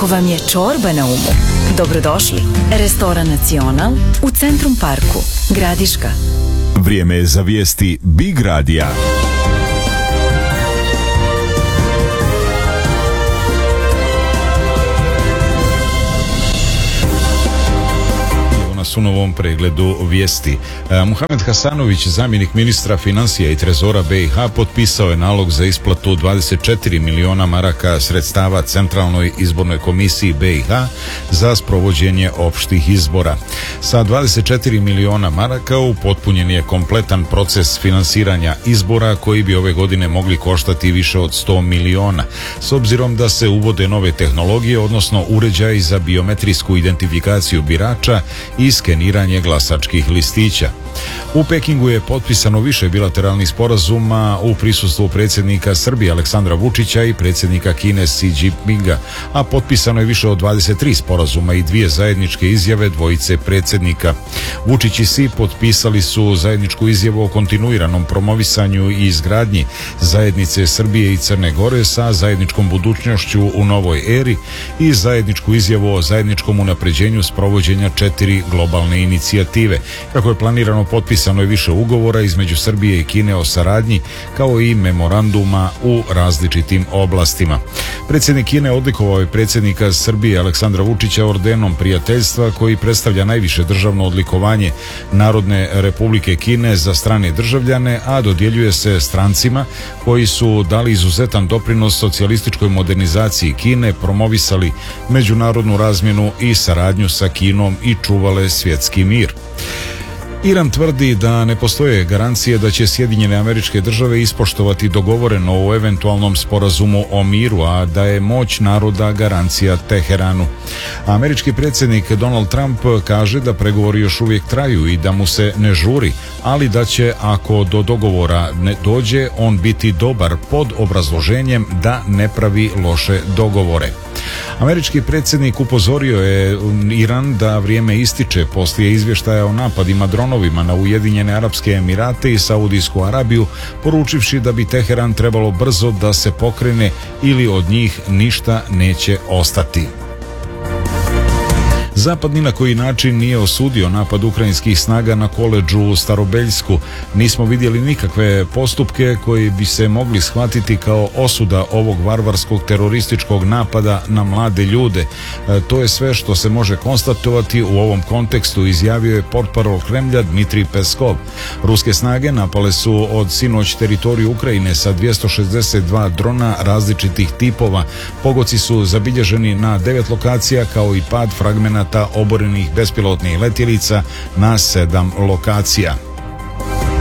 Ako vam je čorba na umu, dobrodošli. Restoran Nacional u Centrum Parku, Gradiška. Vrijeme je za vijesti Big Radija. U novom pregledu vijesti. Muhamed Hasanović, zamjenik ministra financija i trezora BiH, potpisao je nalog za isplatu 24 miliona maraka sredstava Centralnoj izbornoj komisiji BiH za sprovođenje opštih izbora. Sa 24 miliona maraka upotpunjen je kompletan proces finansiranja izbora koji bi ove godine mogli koštati više od 100 miliona. S obzirom da se uvode nove tehnologije, odnosno uređaji za biometrijsku identifikaciju birača i skeniranje glasačkih listića. U Pekingu je potpisano više bilateralnih sporazuma u prisustvu predsjednika Srbije Aleksandra Vučića i predsjednika Kine Xi Jinpinga, a potpisano je više od 23 sporazuma i 2 zajedničke izjave dvojice predsjednika. Vučić i Xi potpisali su zajedničku izjavu o kontinuiranom promovisanju i izgradnji zajednice Srbije i Crne Gore sa zajedničkom budućnošću u novoj eri i zajedničku izjavu o zajedničkom unapređenju sprovođenja 4 globalne inicijative. Kako je planirano, potpisano je više ugovora između Srbije i Kine o saradnji, kao i memoranduma u različitim oblastima. Predsjednik Kine odlikovao je predsjednika Srbije Aleksandra Vučića ordenom prijateljstva, koji predstavlja najviše državno odlikovanje Narodne Republike Kine za strane državljane, a dodjeljuje se strancima koji su dali izuzetan doprinos socijalističkoj modernizaciji Kine, promovisali međunarodnu razmjenu i saradnju sa Kinom i čuvale svjetski mir. Iran tvrdi da ne postoje garancije da će Sjedinjene Američke Države ispoštovati dogovoreno o eventualnom sporazumu o miru, a da je moć naroda garancija Teheranu. Američki predsjednik Donald Trump kaže da pregovori još uvijek traju i da mu se ne žuri, ali da će, ako do dogovora ne dođe, on biti dobar pod obrazloženjem da ne pravi loše dogovore. Američki predsjednik upozorio je Iran da vrijeme ističe poslije izvještaja o napadima dronovima na Ujedinjene Arapske Emirate i Saudijsku Arabiju, poručivši da bi Teheran trebalo brzo da se pokrene ili od njih ništa neće ostati. Zapad ni na koji način nije osudio napad ukrajinskih snaga na koledžu u Starobeljsku. Nismo vidjeli nikakve postupke koji bi se mogli shvatiti kao osuda ovog varvarskog terorističkog napada na mlade ljude. To je sve što se može konstatovati u ovom kontekstu, izjavio je portparol Kremlja Dmitrij Peskov. Ruske snage napale su od sinoć teritoriju Ukrajine sa 262 drona različitih tipova. Pogoci su zabilježeni na 9 lokacija, kao i pad fragmenata oborenih bespilotnih letjelica na 7 lokacija.